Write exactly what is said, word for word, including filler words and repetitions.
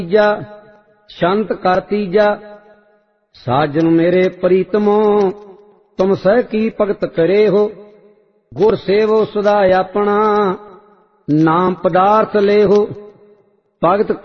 ਤੀਜਾ ਸ਼ੰਤ ਕਰ ਤੀਜਾ। ਸਾਜਨ ਮੇਰੇ ਪ੍ਰੀਤਮੋ ਤੁਮ ਸਹਿ ਕੀ ਭਗਤ करे हो। गुर सेवो सदा अपना नाम पदार्थ ले हो। भगत